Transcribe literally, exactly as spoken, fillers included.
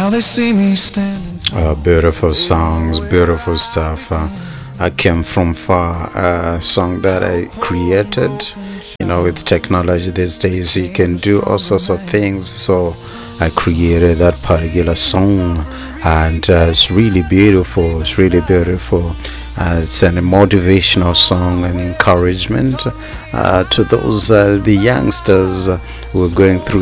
Now they see me standing. Uh, beautiful songs, beautiful stuff. Uh, I came from far. A uh, song that I created. You know, with technology these days, you can do all sorts of things. So I created that particular song, and uh, it's really beautiful. It's really beautiful. Uh, it's an, a motivational song and encouragement uh, to those uh, the youngsters who are going through